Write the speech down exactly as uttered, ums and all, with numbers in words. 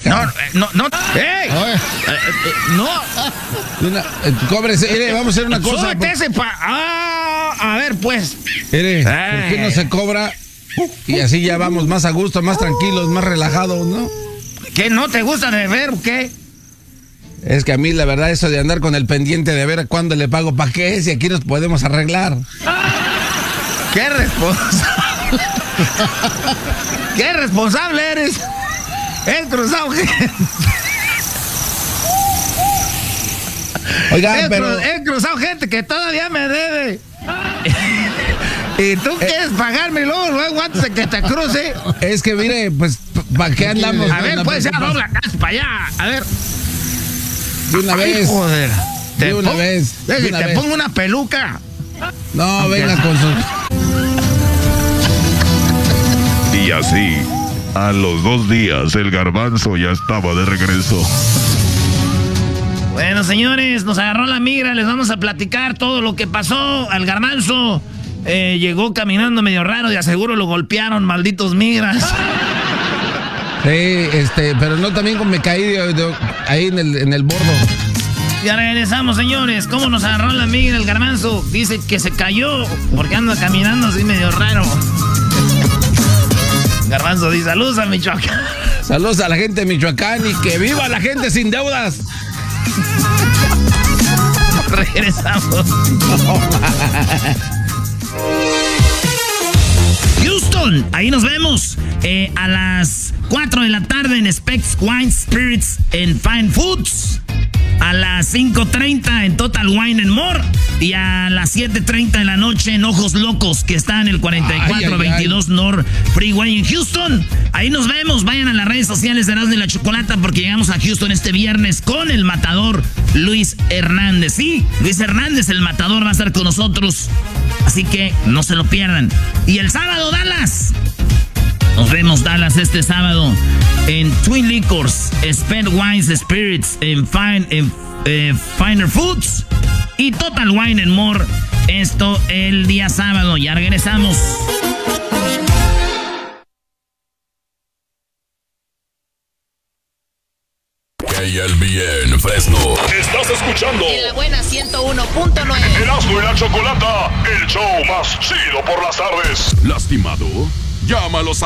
No, no, no. ¡Ey! Oye, Eh, eh, no. una, eh, cóbrese, mire, vamos a hacer una cosa. Súbete ese pa... Ah, a ver, pues. Mire, ¿por qué no se cobra? Y así ya vamos más a gusto, más tranquilos, más relajados, ¿no? ¿Qué, no te gusta de ver o qué? Es que a mí la verdad eso de andar con el pendiente de ver cuándo le pago para qué, si aquí nos podemos arreglar. ¡Qué responsable! ¡Qué responsable eres! He cruzado gente. Oiga, he, pero... cru- he cruzado gente que todavía me debe. Y tú quieres pagarme y luego, luego antes de que te cruce. Es que mire, pues, ¿para qué andamos? A ver, pues ya dobla acá para allá. A ver. De una Ay, vez. joder. De Te una pon- vez. Ve, de que una te vez. pongo una peluca. No, venga con su... Y así, a los dos días, el garbanzo ya estaba de regreso. Bueno, señores, nos agarró la migra. Les vamos a platicar todo lo que pasó al garbanzo. Eh, llegó caminando medio raro, de aseguro lo golpearon, malditos migras. Sí, este, pero no también como me caí de- de- ahí en el, en el bordo. Ya regresamos, señores. ¿Cómo nos agarró la migra el garbanzo? Dice que se cayó porque anda caminando así medio raro. Garbanzo dice, saludos a Michoacán. Saludos a la gente de Michoacán y que viva la gente sin deudas. Regresamos. Houston, ahí nos vemos eh, a las cuatro de la tarde en Specs Wine Spirits en Fine Foods. A las cinco treinta en Total Wine and More. Y a las siete treinta de la noche en Ojos Locos, que está en el cuarenta y cuatro veintidós North Freeway en Houston. Ahí nos vemos. Vayan a las redes sociales de Erasmo y la Chocolata porque llegamos a Houston este viernes con el matador Luis Hernández. Sí, Luis Hernández, el matador, va a estar con nosotros. Así que no se lo pierdan. Y el sábado, Dallas. Nos vemos, Dallas, este sábado en Twin Liquors, Spent Wines Spirits, en, Fine, en eh, Finer Foods y Total Wine and More. Esto el día sábado. Ya regresamos. K L B N Fresno. Estás escuchando En la buena ciento uno punto nueve. Erasmo y la Chocolata, el show más chido por las tardes. ¿Lastimado? Llámalos